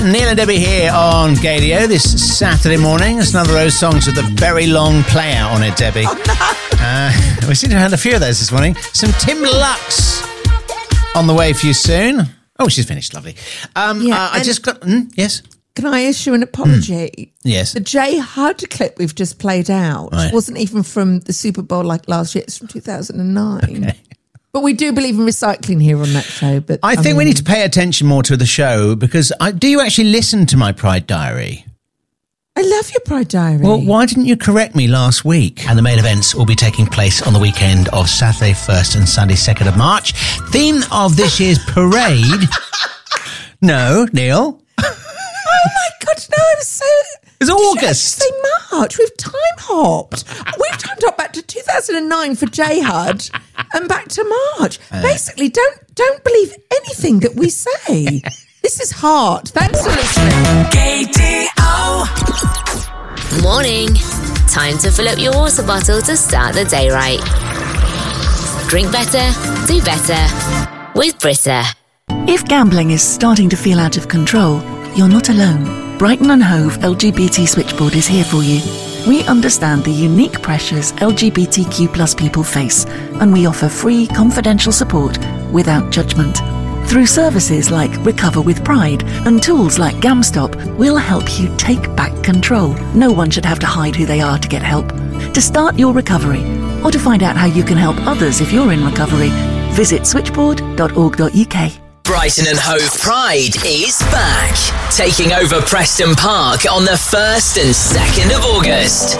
Neil and Debbie here on Gadio this Saturday morning. It's another of those songs with a very long play out on it, Debbie. Oh, we seem to have had a few of those this morning. Some Tim Lux on the way for you soon. Oh, she's finished. Lovely. I just got... yes? Can I issue an apology? Yes. The Jay Hudd clip we've just played out wasn't even from the Super Bowl like last year. It's from 2009. Okay. But we do believe in recycling here on that show. But I think we need to pay attention more to the show because do you actually listen to my Pride Diary? I love your Pride Diary. Well, why didn't you correct me last week? And the main events will be taking place on the weekend of Saturday 1st and Sunday 2nd of March. Theme of this year's parade... No, Neil. Oh my God, no, I'm so... It's August. Say March. We've time hopped. We've time hopped back to 2009 for J Hud and back to March. Basically, don't believe anything that we say. This is hard. Thanks for listening. KDO. Morning. Time to fill up your water bottle to start the day right. Drink better, do better with Brita. If gambling is starting to feel out of control, you're not alone. Brighton and Hove LGBT Switchboard is here for you. We understand the unique pressures LGBTQ+ people face, and we offer free, confidential support without judgment. Through services like Recover with Pride and tools like GamStop, we'll help you take back control. No one should have to hide who they are to get help. To start your recovery, or to find out how you can help others if you're in recovery, visit switchboard.org.uk. Brighton and Hove Pride is back, taking over Preston Park on the 1st and 2nd of August.